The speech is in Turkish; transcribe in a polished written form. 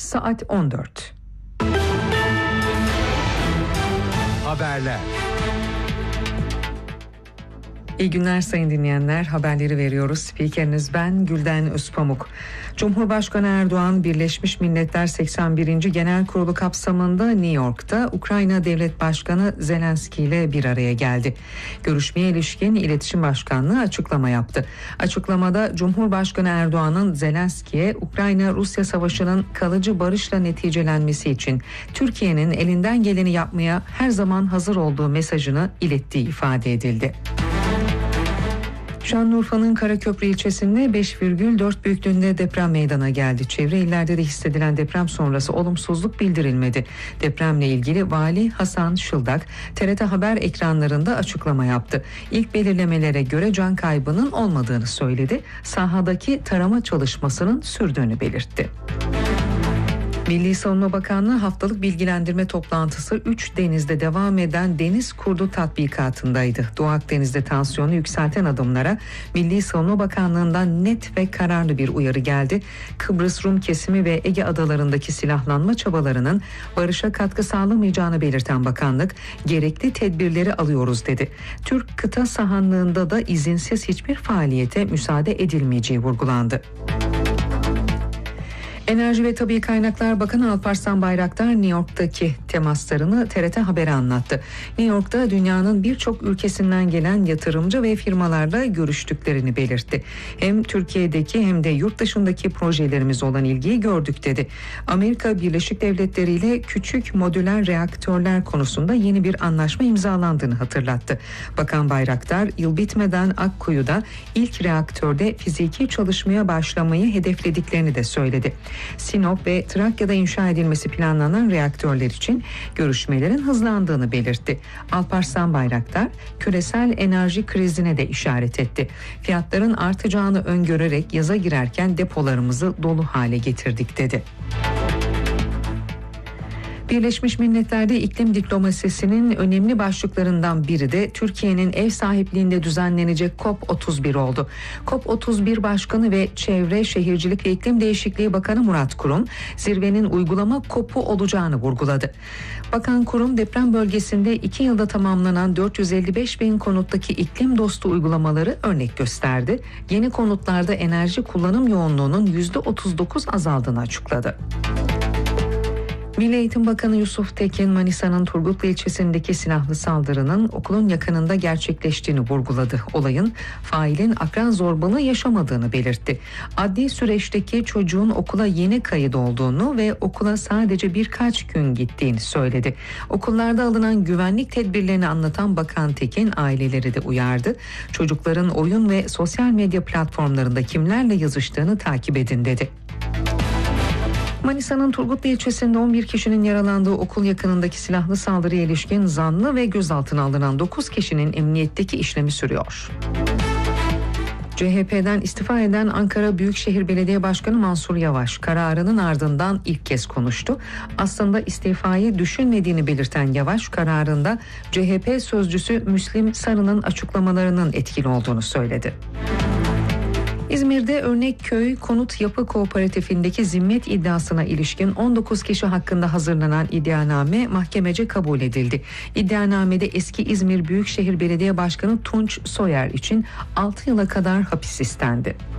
saat 14. Haberler. İyi günler sayın dinleyenler, haberleri veriyoruz. Spikeriniz ben Gülden Özpamuk. Cumhurbaşkanı Erdoğan, Birleşmiş Milletler 81. Genel Kurulu kapsamında New York'ta Ukrayna Devlet Başkanı Zelenski ile bir araya geldi. Görüşmeye ilişkin İletişim Başkanlığı açıklama yaptı. Açıklamada Cumhurbaşkanı Erdoğan'ın Zelenski'ye Ukrayna-Rusya savaşının kalıcı barışla neticelenmesi için Türkiye'nin elinden geleni yapmaya her zaman hazır olduğu mesajını ilettiği ifade edildi. Şanlıurfa'nın Karaköprü ilçesinde 5,4 büyüklüğünde deprem meydana geldi. Çevre illerde de hissedilen deprem sonrası olumsuzluk bildirilmedi. Depremle ilgili Vali Hasan Şıldak, TRT Haber ekranlarında açıklama yaptı. İlk belirlemelere göre can kaybının olmadığını söyledi. Sahadaki tarama çalışmasının sürdüğünü belirtti. Milli Savunma Bakanlığı haftalık bilgilendirme toplantısı 3 denizde devam eden deniz kurdu tatbikatındaydı. Doğu Akdeniz'de tansiyonu yükselten adımlara Milli Savunma Bakanlığı'ndan net ve kararlı bir uyarı geldi. Kıbrıs Rum kesimi ve Ege adalarındaki silahlanma çabalarının barışa katkı sağlamayacağını belirten bakanlık, gerekli tedbirleri alıyoruz dedi. Türk kıta sahanlığında da izinsiz hiçbir faaliyete müsaade edilmeyeceği vurgulandı. Enerji ve Tabii Kaynaklar Bakanı Alparslan Bayraktar New York'taki temaslarını TRT Haber'e anlattı. New York'ta dünyanın birçok ülkesinden gelen yatırımcı ve firmalarla görüştüklerini belirtti. Hem Türkiye'deki hem de yurt dışındaki projelerimiz olan ilgiyi gördük dedi. Amerika Birleşik Devletleri ile küçük modüler reaktörler konusunda yeni bir anlaşma imzalandığını hatırlattı. Bakan Bayraktar, yıl bitmeden Akkuyu'da ilk reaktörde fiziki çalışmaya başlamayı hedeflediklerini de söyledi. Sinop ve Trakya'da inşa edilmesi planlanan reaktörler için görüşmelerin hızlandığını belirtti. Alparslan Bayraktar, küresel enerji krizine de işaret etti. Fiyatların artacağını öngörerek yaza girerken depolarımızı dolu hale getirdik dedi. Birleşmiş Milletler'de iklim diplomasisinin önemli başlıklarından biri de Türkiye'nin ev sahipliğinde düzenlenecek COP31 oldu. COP31 Başkanı ve Çevre, Şehircilik ve İklim Değişikliği Bakanı Murat Kurum, zirvenin uygulama COP'u olacağını vurguladı. Bakan Kurum, deprem bölgesinde 2 yılda tamamlanan 455 bin konuttaki iklim dostu uygulamaları örnek gösterdi. Yeni konutlarda enerji kullanım yoğunluğunun %39 azaldığını açıkladı. Milli Eğitim Bakanı Yusuf Tekin, Manisa'nın Turgutlu ilçesindeki silahlı saldırının okulun yakınında gerçekleştiğini vurguladı. Olayın failin akran zorbalığı yaşamadığını belirtti. Adli süreçteki çocuğun okula yeni kayıt olduğunu ve okula sadece birkaç gün gittiğini söyledi. Okullarda alınan güvenlik tedbirlerini anlatan Bakan Tekin aileleri de uyardı. Çocukların oyun ve sosyal medya platformlarında kimlerle yazıştığını takip edin dedi. Manisa'nın Turgutlu ilçesinde 11 kişinin yaralandığı okul yakınındaki silahlı saldırıya ilişkin zanlı ve gözaltına alınan 9 kişinin emniyetteki işlemi sürüyor. CHP'den istifa eden Ankara Büyükşehir Belediye Başkanı Mansur Yavaş kararının ardından ilk kez konuştu. Aslında istifayı düşünmediğini belirten Yavaş, kararında CHP sözcüsü Müslim Sarı'nın açıklamalarının etkili olduğunu söyledi. İzmir'de Örnekköy Konut Yapı Kooperatifindeki zimmet iddiasına ilişkin 19 kişi hakkında hazırlanan iddianame mahkemece kabul edildi. İddianamede eski İzmir Büyükşehir Belediye Başkanı Tunç Soyer için 6 yıla kadar hapis istendi.